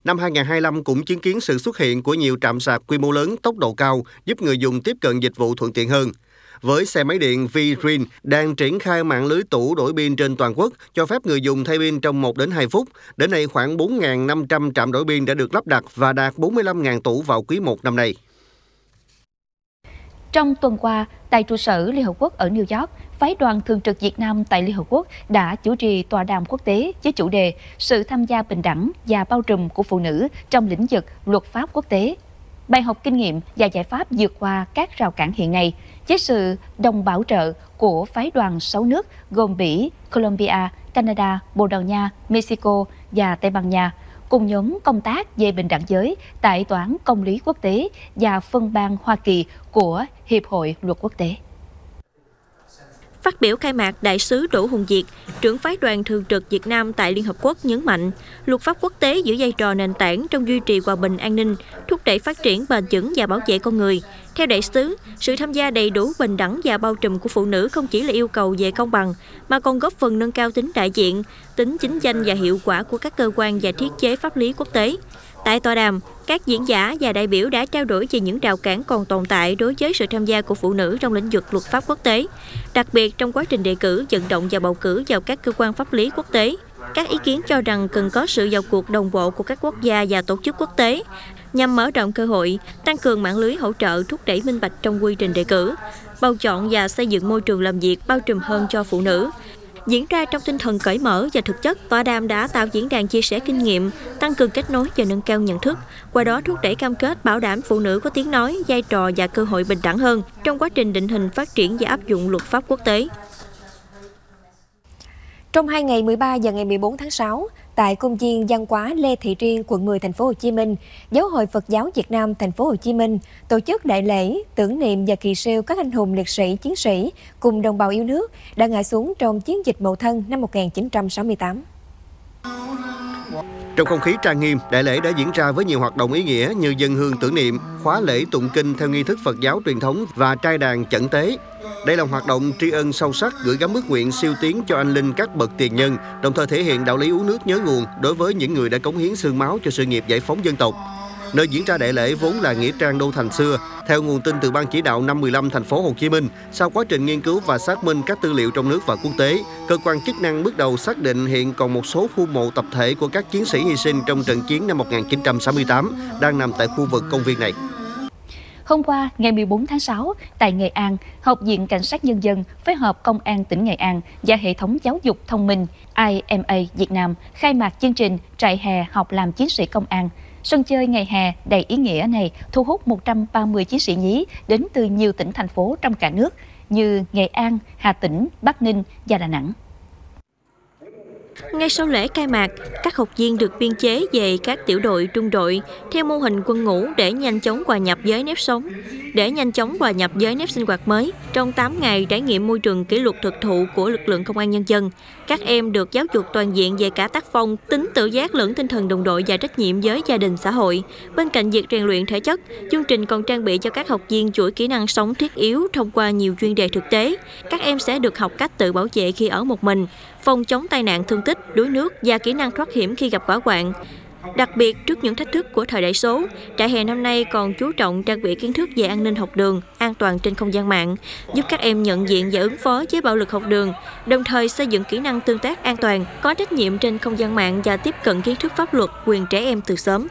Năm 2025 cũng chứng kiến sự xuất hiện của nhiều trạm sạc quy mô lớn, tốc độ cao, giúp người dùng tiếp cận dịch vụ thuận tiện hơn. Với xe máy điện V-Green đang triển khai mạng lưới tủ đổi pin trên toàn quốc, cho phép người dùng thay pin trong 1 đến 2 phút. Đến nay, khoảng 4.500 trạm đổi pin đã được lắp đặt và đạt 45.000 tủ vào quý 1 năm nay. Trong tuần qua, tại trụ sở Liên Hợp Quốc ở New York, Phái đoàn Thường trực Việt Nam tại Liên Hợp Quốc đã chủ trì tọa đàm quốc tế với chủ đề Sự tham gia bình đẳng và bao trùm của phụ nữ trong lĩnh vực luật pháp quốc tế. Bài học kinh nghiệm và giải pháp vượt qua các rào cản hiện nay, với sự đồng bảo trợ của phái đoàn 6 nước gồm Bỉ, Colombia, Canada, Bồ Đào Nha, Mexico và Tây Ban Nha, cùng nhóm công tác về bình đẳng giới tại Tòa án Công lý Quốc tế và phân ban Hoa Kỳ của Hiệp hội Luật Quốc tế. Phát biểu khai mạc, Đại sứ Đỗ Hùng Việt, trưởng phái đoàn thường trực Việt Nam tại Liên Hợp Quốc nhấn mạnh, luật pháp quốc tế giữ vai trò nền tảng trong duy trì hòa bình an ninh, thúc đẩy phát triển bền vững và bảo vệ con người. Theo đại sứ, sự tham gia đầy đủ, bình đẳng và bao trùm của phụ nữ không chỉ là yêu cầu về công bằng, mà còn góp phần nâng cao tính đại diện, tính chính danh và hiệu quả của các cơ quan và thiết chế pháp lý quốc tế. Tại tọa đàm, các diễn giả và đại biểu đã trao đổi về những rào cản còn tồn tại đối với sự tham gia của phụ nữ trong lĩnh vực luật pháp quốc tế, đặc biệt trong quá trình đề cử, vận động và bầu cử vào các cơ quan pháp lý quốc tế. Các ý kiến cho rằng cần có sự vào cuộc đồng bộ của các quốc gia và tổ chức quốc tế nhằm mở rộng cơ hội, tăng cường mạng lưới hỗ trợ, thúc đẩy minh bạch trong quy trình đề cử, bầu chọn và xây dựng môi trường làm việc bao trùm hơn cho phụ nữ. Diễn ra trong tinh thần cởi mở và thực chất, tọa đàm đã tạo diễn đàn chia sẻ kinh nghiệm, tăng cường kết nối và nâng cao nhận thức, qua đó thúc đẩy cam kết bảo đảm phụ nữ có tiếng nói, vai trò và cơ hội bình đẳng hơn trong quá trình định hình, phát triển và áp dụng luật pháp quốc tế. Trong 2 ngày 13 và ngày 14 tháng 6, tại công viên văn hóa Lê Thị Riêng, quận 10, thành phố Hồ Chí Minh, Giáo hội Phật giáo Việt Nam thành phố Hồ Chí Minh tổ chức đại lễ tưởng niệm và kỳ siêu các anh hùng liệt sĩ, chiến sĩ cùng đồng bào yêu nước đã ngã xuống trong chiến dịch Mậu Thân năm 1968. Trong không khí trang nghiêm, đại lễ đã diễn ra với nhiều hoạt động ý nghĩa như dâng hương tưởng niệm, khóa lễ tụng kinh theo nghi thức Phật giáo truyền thống và trai đàn chẩn tế. Đây là hoạt động tri ân sâu sắc, gửi gắm ước nguyện siêu tiến cho anh linh các bậc tiền nhân, đồng thời thể hiện đạo lý uống nước nhớ nguồn đối với những người đã cống hiến xương máu cho sự nghiệp giải phóng dân tộc. Nơi diễn ra đại lễ vốn là nghĩa trang đô thành xưa. Theo nguồn tin từ Ban chỉ đạo 515 thành phố Hồ Chí Minh, sau quá trình nghiên cứu và xác minh các tư liệu trong nước và quốc tế, cơ quan chức năng bước đầu xác định hiện còn một số khu mộ tập thể của các chiến sĩ hy sinh trong trận chiến năm 1968 đang nằm tại khu vực công viên này. Hôm qua, ngày 14 tháng 6, tại Nghệ An, Học viện Cảnh sát Nhân dân phối hợp Công an tỉnh Nghệ An và Hệ thống Giáo dục Thông minh IMA Việt Nam khai mạc chương trình trại hè học làm chiến sĩ công an. Sân chơi ngày hè đầy ý nghĩa này thu hút 130 chiến sĩ nhí đến từ nhiều tỉnh, thành phố trong cả nước như Nghệ An, Hà Tĩnh, Bắc Ninh và Đà Nẵng. Ngay sau lễ khai mạc, các học viên được biên chế về các tiểu đội, trung đội theo mô hình quân ngũ để nhanh chóng hòa nhập với nếp sống, sinh hoạt mới. Trong 8 ngày trải nghiệm môi trường kỷ luật thực thụ của lực lượng công an nhân dân, các em được giáo dục toàn diện về cả tác phong, tính tự giác lẫn tinh thần đồng đội và trách nhiệm với gia đình xã hội. Bên cạnh việc rèn luyện thể chất, chương trình còn trang bị cho các học viên chuỗi kỹ năng sống thiết yếu thông qua nhiều chuyên đề thực tế. Các em sẽ được học cách tự bảo vệ khi ở một mình, phòng chống tai nạn thương tích, đuối nước và kỹ năng thoát hiểm khi gặp hỏa hoạn. Đặc biệt, trước những thách thức của thời đại số, trại hè năm nay còn chú trọng trang bị kiến thức về an ninh học đường, an toàn trên không gian mạng, giúp các em nhận diện và ứng phó với bạo lực học đường, đồng thời xây dựng kỹ năng tương tác an toàn, có trách nhiệm trên không gian mạng và tiếp cận kiến thức pháp luật, quyền trẻ em từ sớm.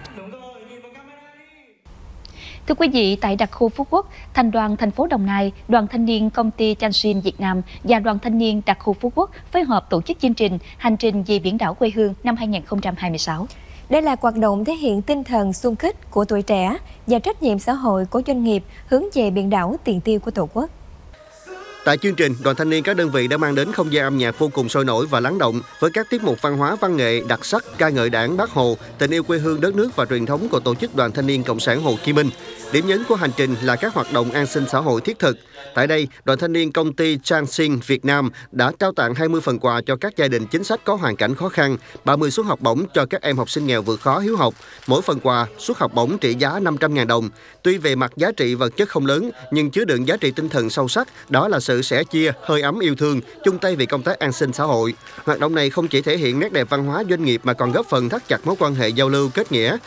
Thưa quý vị, tại đặc khu Phú Quốc, Thành đoàn thành phố Đồng Nai, Đoàn thanh niên công ty Chansin Việt Nam và Đoàn thanh niên đặc khu Phú Quốc phối hợp tổ chức chương trình Hành trình về biển đảo quê hương năm 2026. Đây là hoạt động thể hiện tinh thần xung kích của tuổi trẻ và trách nhiệm xã hội của doanh nghiệp hướng về biển đảo tiền tiêu của Tổ quốc. Tại chương trình, đoàn thanh niên các đơn vị đã mang đến không gian âm nhạc vô cùng sôi nổi và lắng động với các tiết mục văn hóa văn nghệ đặc sắc, ca ngợi Đảng, Bác Hồ, tình yêu quê hương đất nước và truyền thống của Tổ chức Đoàn thanh niên Cộng sản Hồ Chí Minh. Điểm nhấn của hành trình là các hoạt động an sinh xã hội thiết thực. Tại đây, Đoàn thanh niên công ty Chansin Việt Nam đã trao tặng 20 phần quà cho các gia đình chính sách có hoàn cảnh khó khăn, 30 suất học bổng cho các em học sinh nghèo vượt khó hiếu học. Mỗi phần quà, suất học bổng trị giá 500.000 đồng. Tuy về mặt giá trị vật chất không lớn, nhưng chứa đựng giá trị tinh thần sâu sắc, đó là sự sẻ chia, hơi ấm yêu thương, chung tay vì công tác an sinh xã hội. Hoạt động này không chỉ thể hiện nét đẹp văn hóa doanh nghiệp mà còn góp phần thắt chặt mối quan hệ giao lưu kết nghĩa,